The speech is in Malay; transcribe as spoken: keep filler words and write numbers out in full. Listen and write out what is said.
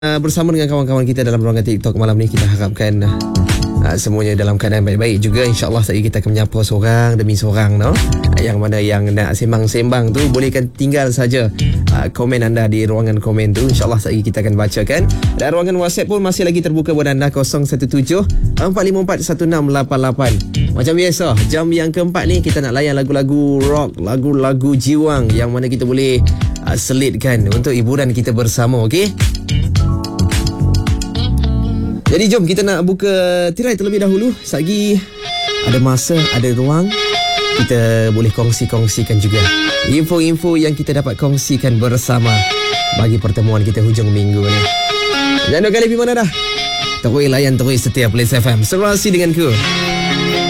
Uh, bersama dengan kawan-kawan kita dalam ruangan TikTok malam ni, kita harapkan uh, semuanya dalam keadaan baik-baik juga. InsyaAllah sekejap kita akan menyapa seorang demi seorang, no? Yang mana yang nak sembang-sembang tu, bolehkan tinggal saja uh, komen anda di ruangan komen tu. InsyaAllah sekejap kita akan bacakan. Dan ruangan WhatsApp pun masih lagi terbuka buat anda, kosong satu tujuh empat lima empat satu enam lapan lapan. Macam biasa, jam yang keempat ni kita nak layan lagu-lagu rock, lagu-lagu jiwang yang mana kita boleh uh, selitkan untuk hiburan kita bersama, okey? Jadi jom kita nak buka tirai terlebih dahulu. Sagi ada masa, ada ruang, kita boleh kongsi-kongsikan juga info-info yang kita dapat kongsikan bersama bagi pertemuan kita hujung minggu ni. Jangan dua kali pergi mana dah. Terus layan, terus setiap Place F M. Serasi denganku.